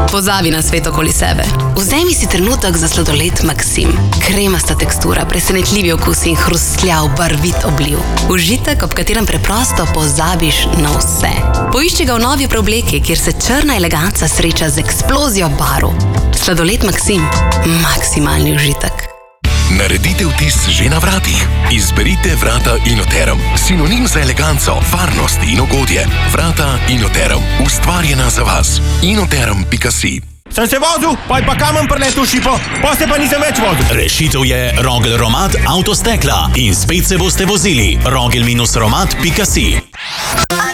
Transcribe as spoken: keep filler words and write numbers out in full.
Pozabi na svet okoli sebe. Vzemi si trenutek za sladoled Maxim. Kremasta tekstura, presenetljivi okus in hrustljav, barvit obliv. Užitek, ob katerem preprosto pozabiš na vse. Poišči ga v novi preobleki, kjer se črna eleganca sreča z eksplozijo barv. Sladoled Maxim. Maksimalni užitek. Naredite vtis že na vratih. Izberite vrata Inoterum. Sinonim za eleganco, varnost in ugodje. Vrata Inoterum. Ustvarjena za vas. inoterum pika si. Sem se vozil, pa je pa kamen preletel šipo, pa se pa nisem več vozil. Rešitev je Rogel Romat Avtostekla in spet se boste vozili. rogel dash romat pika si.